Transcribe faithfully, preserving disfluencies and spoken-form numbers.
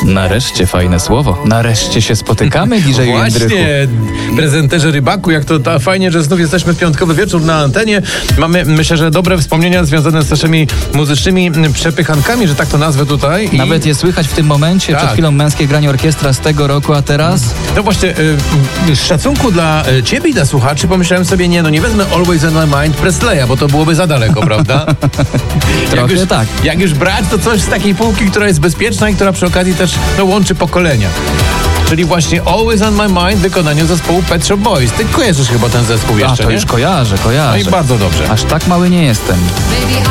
Nareszcie fajne słowo. Nareszcie się spotykamy, D J Jędrychu. Właśnie, prezenterze Rybaku, jak to ta, fajnie, że znów jesteśmy w piątkowy wieczór na antenie. Mamy, myślę, że dobre wspomnienia związane z naszymi muzycznymi przepychankami, że tak to nazwę tutaj. I... Nawet je słychać w tym momencie. Tak. Przed chwilą męskie granie orkiestra z tego roku, a teraz... No właśnie, y, z szacunku dla y, ciebie i dla słuchaczy pomyślałem sobie, nie, no nie wezmę Always on My Mind Presleya, bo to byłoby za daleko, prawda? Trochę jak już, tak. Jak już brać, to coś z takiej półki, która jest bezpieczna i która przy okazji też no, łączy pokolenia. Czyli właśnie Always on My Mind w wykonaniu zespołu Pet Shop Boys. Ty kojarzysz chyba ten zespół jeszcze, a, to nie? już kojarzę, No kojarzę. i bardzo dobrze. Aż tak mały nie jestem. Baby,